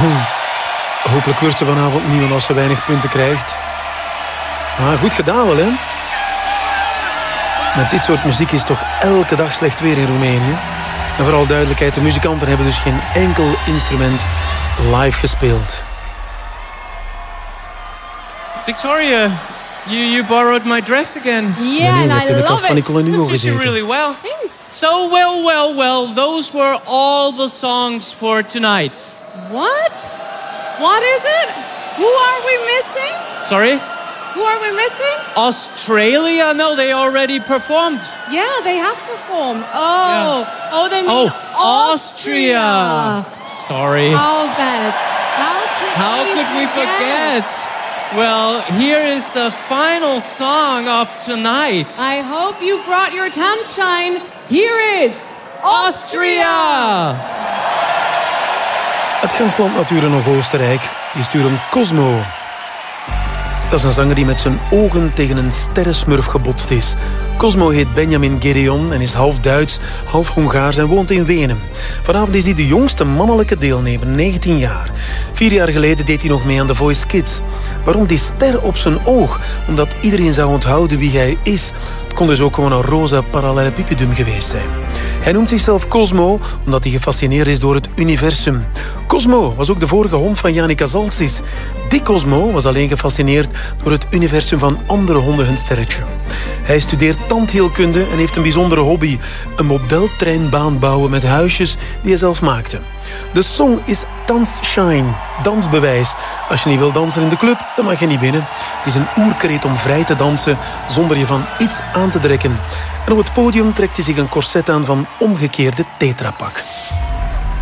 Hopelijk wordt ze vanavond niet als ze weinig punten krijgt. Maar goed gedaan wel, hè? Met dit soort muziek is toch elke dag slecht weer in Roemenië. En vooral duidelijkheid, de muzikanten hebben dus geen enkel instrument live gespeeld. Victoria, you borrowed my dress again. Yeah, and I love it. In de kast van Nicole en Hugo You gezeten. really well. Thanks. So well. Those were all the songs for tonight. What? What is it? Who are we missing? Sorry? Who are we missing? Australia? No, they already performed. Yeah, they have performed. Oh, Yeah. oh, they mean Austria. Sorry. Oh, that. How could we forget? Well, here is the final song of tonight. I hope you brought your sunshine. Here is Austria! Uitgangsland natuurlijk nog Oostenrijk. Die sturen Cosmo. Dat is een zanger die met zijn ogen tegen een sterrensmurf gebotst is. Cosmo heet Benjamin Gereon en is half Duits, half Hongaars en woont in Wenen. Vanavond is hij de jongste mannelijke deelnemer, 19 jaar. 4 jaar geleden deed hij nog mee aan The Voice Kids. Waarom die ster op zijn oog? Omdat iedereen zou onthouden wie hij is. Het kon dus ook gewoon een roze parallelepipedum geweest zijn. Hij noemt zichzelf Cosmo omdat hij gefascineerd is door het universum. Cosmo was ook de vorige hond van Janica Zaltsis. Die Cosmo was alleen gefascineerd door het universum van andere honden hun sterretje. Hij studeert tandheelkunde en heeft een bijzondere hobby. Een modeltreinbaan bouwen met huisjes die hij zelf maakte. De song is Tanzschein, dansbewijs. Als je niet wil dansen in de club, dan mag je niet binnen. Het is een oerkreet om vrij te dansen zonder je van iets aan te trekken. En op het podium trekt hij zich een corset aan van omgekeerde tetrapak.